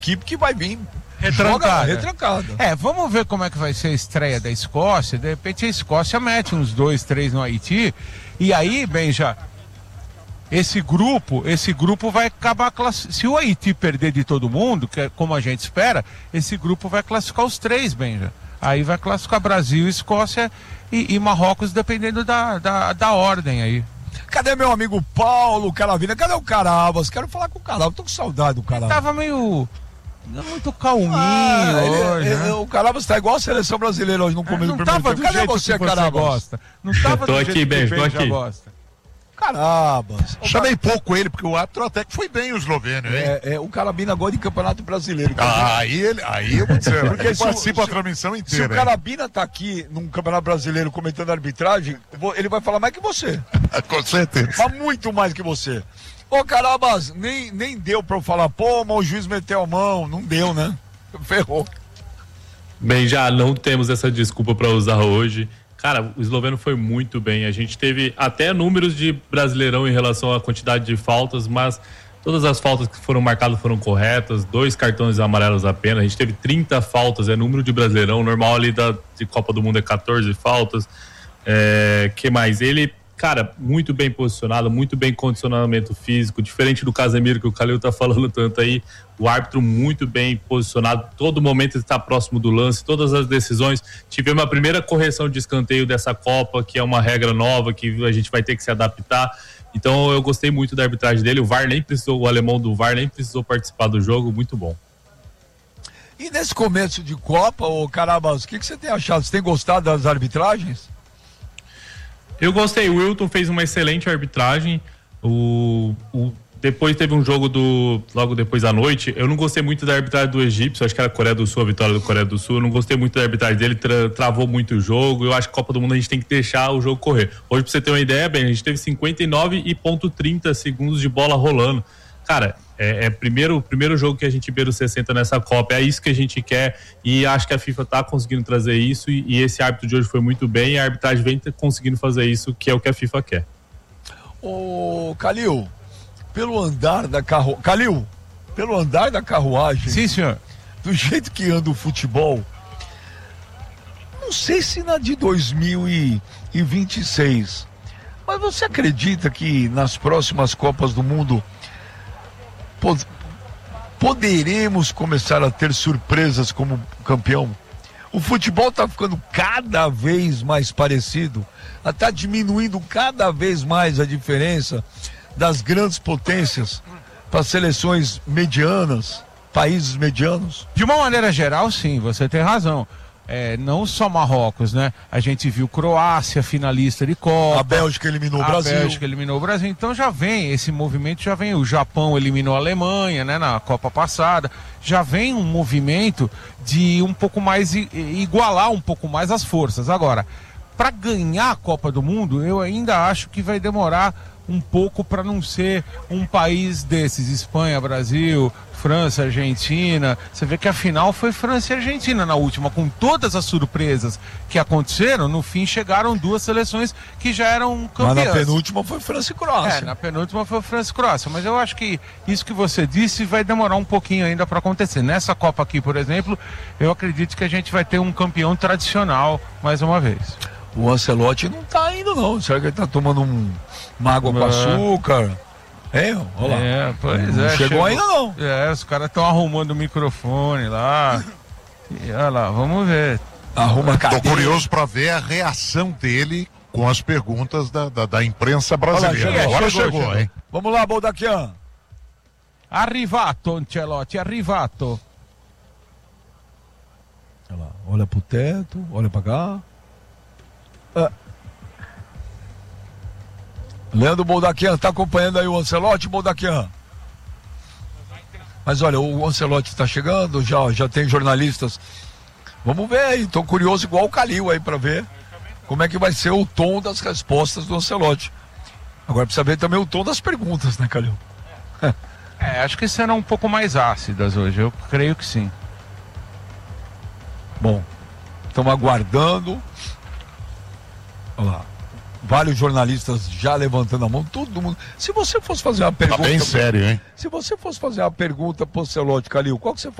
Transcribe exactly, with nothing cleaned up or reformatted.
equipe que vai vir retrancada. retrancada. É, vamos ver como é que vai ser a estreia da Escócia. De repente a Escócia mete uns dois, três no Haiti. E aí, Benja, esse grupo, esse grupo vai acabar class... Se o Haiti perder de todo mundo, que é como a gente espera, esse grupo vai classificar os três, Benja. Aí vai classificar Brasil, Escócia e, e Marrocos, dependendo da, da, da ordem aí. Cadê meu amigo Paulo Caravina? Cadê o Carabas? Quero falar com o Carabas, tô com saudade do Carabas. Ele tava meio... muito calminho ah, hoje, ele, né? ele, o Carabas tá igual a seleção brasileira hoje no começo é, do primeiro tempo. Cadê você, que Carabas? Você gosta? Não tava tô do aqui, jeito beijo, que tô o Benja aqui. gosta. Carabas. Chamei pouco ele, porque o árbitro até que foi bem o eslovênio, hein? É, é, o Carabina gosta de campeonato brasileiro. Ah, aí, ele, aí eu vou dizer, porque ele participa da transmissão Se inteira. o Carabina tá aqui num campeonato brasileiro comentando arbitragem, ele vai falar mais que você. Com certeza. Fala muito mais que você. Ô, Carabas, nem, nem deu pra eu falar, pô, mas o juiz meteu a mão. Não deu, né? Ferrou. Bem, já não temos essa desculpa para usar hoje. Cara, o esloveno foi muito bem. A gente teve até números de Brasileirão em relação à quantidade de faltas, mas todas as faltas que foram marcadas foram corretas, dois cartões amarelos apenas. A gente teve trinta faltas, é número de Brasileirão. Normal ali da de Copa do Mundo é quatorze faltas. É, que mais? Ele, cara, muito bem posicionado, muito bem condicionamento físico, diferente do Casemiro que o Calil tá falando tanto aí. O árbitro muito bem posicionado, todo momento está próximo do lance, todas as decisões. Tivemos a primeira correção de escanteio dessa Copa, que é uma regra nova que a gente vai ter que se adaptar. Então eu gostei muito da arbitragem dele. O V A R nem precisou, o alemão do V A R nem precisou participar do jogo, muito bom. E nesse começo de Copa, ô Carabas, o que, que você tem achado? Você tem gostado das arbitragens? Eu gostei, o Wilton fez uma excelente arbitragem. O, o Depois teve um jogo do logo depois da noite. Eu não gostei muito da arbitragem do egípcio, acho que era a Coreia do Sul, a vitória do Coreia do Sul. Eu não gostei muito da arbitragem dele, tra, travou muito o jogo. Eu acho que Copa do Mundo a gente tem que deixar o jogo correr. Hoje, pra você ter uma ideia, bem, a gente teve cinquenta e nove vírgula trinta segundos de bola rolando. Cara, é, é primeiro primeiro jogo que a gente beira os sessenta nessa Copa. É isso que a gente quer e acho que a FIFA tá conseguindo trazer isso e, e esse árbitro de hoje foi muito bem e a arbitragem vem conseguindo fazer isso, que é o que a FIFA quer. Ô, Calil, pelo andar da carruagem. Calil, pelo andar da carruagem. Sim, senhor. Do jeito que anda o futebol, não sei se na de dois mil e vinte e seis, mas você acredita que nas próximas Copas do Mundo pod- poderemos começar a ter surpresas como campeão? O futebol está ficando cada vez mais parecido, está diminuindo cada vez mais a diferença das grandes potências para seleções medianas, países medianos. De uma maneira geral, sim, você tem razão. É, não só Marrocos, né? A gente viu Croácia, finalista de Copa. A Bélgica eliminou o Brasil. A Bélgica eliminou o Brasil. Então já vem, esse movimento já vem. O Japão eliminou a Alemanha, né? Na Copa passada. Já vem um movimento de um pouco mais, igualar um pouco mais as forças. Agora, para ganhar a Copa do Mundo, eu ainda acho que vai demorar um pouco para não ser um país desses, Espanha, Brasil, França, Argentina. Você vê que a final foi França e Argentina na última, com todas as surpresas que aconteceram, no fim chegaram duas seleções que já eram campeãs. Mas na penúltima foi França e Croácia. É, na penúltima foi França e Croácia, mas eu acho que isso que você disse vai demorar um pouquinho ainda para acontecer. Nessa Copa aqui, por exemplo, eu acredito que a gente vai ter um campeão tradicional mais uma vez. O Ancelotti não tá indo não, será que ele tá tomando um, uma água com açúcar? É, olha lá. É, pois não é. Chegou, chegou ainda não. É, os caras estão arrumando o microfone lá. E olha lá, vamos ver. Arruma a cadeira. Tô curioso para ver a reação dele com as perguntas da, da, da imprensa brasileira. Olha lá, chegou, Agora chegou, chegou, chegou, hein? Vamos lá, Baldaquian. Arrivato, Ancelotti, arrivato. Olha lá, olha pro teto, olha pra cá. Ah. Leandro Baldaquian, tá acompanhando aí o Ancelotti, Baldaquian? Mas olha, o Ancelotti tá chegando, já, já tem jornalistas. Vamos ver aí, tô curioso igual o Calil aí pra ver como é que vai ser o tom das respostas do Ancelotti. Agora precisa ver também o tom das perguntas, né, Calil? É, acho que serão um pouco mais ácidas hoje, eu creio que sim. Bom, estamos aguardando. Olha lá. vários jornalistas já levantando a mão, todo mundo. Se você fosse fazer uma pergunta. Tá bem sério, hein? Se você fosse fazer uma pergunta pro Celote, Calil, qual que você